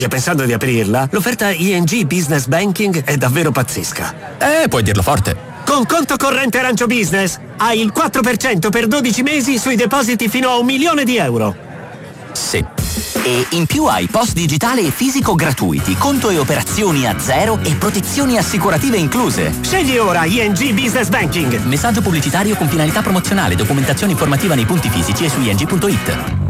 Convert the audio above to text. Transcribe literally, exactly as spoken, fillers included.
Hai pensato di aprirla? L'offerta I N G Business Banking è davvero pazzesca. Eh, puoi dirlo forte. Con conto corrente Arancio Business hai il quattro per cento per dodici mesi sui depositi fino a un milione di euro. Sì. E in più hai post digitale e fisico gratuiti, conto e operazioni a zero e protezioni assicurative incluse. Scegli ora I N G Business Banking. Messaggio pubblicitario con finalità promozionale, documentazione informativa nei punti fisici e su i n g punto it.